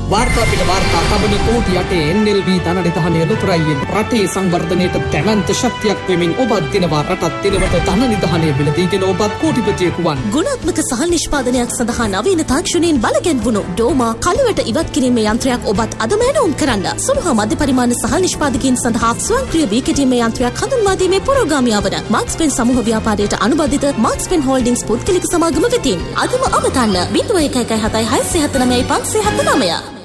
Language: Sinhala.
වාර්තා පිට වාර්තා තබන කෝටි යටේ NLB ධන නිධානය ලොතරැයින් රටේ සංවර්ධනයට දැවැන්ත ශක්තියක් වෙමින් ඔබත් දිනවා රටත් දිනවට ධන නිධානය මිලදීගෙන ඔබත් කෝටිපතියෙකු වන්. ගුණාත්මක සහල් නිෂ්පාදනයක් සඳහා නවීන තාක්ෂණයෙන් බලගැන්වුණු ඩෝමා කළුවට ඉවත් කිරීමේ යන්ත්‍රයක් ඔබත් අදම ඇනවුම් කරන්න. සුළු හා මධ්‍ය පරිමාණ සහල් නිෂ්පාදකයන් සඳහා ස්වයංක්‍රීය වී කෙටීමේ යන්ත්‍රයක් හඳුන්වා දීමේ පුරෝගාමියා වන මාක්ස්පෙන් සමූහ ව්‍යාපාරයට අනුබද්ධිත මාක්ස්පෙන් හෝල්ඩින්ග්ස් පුද්ගලික සමාගම වෙතින් අදම අවතන්න 0117 679 579